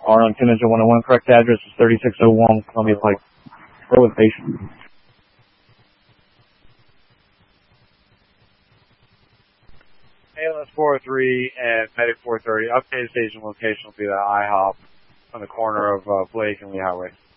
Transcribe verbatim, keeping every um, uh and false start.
R on ten engine one oh one, correct address is thirty-six oh one Columbia Pike. Go with patient. A L S four oh three and Medic four thirty. Updated station location will be the I hop on the corner of uh, Blake and Lee Highway.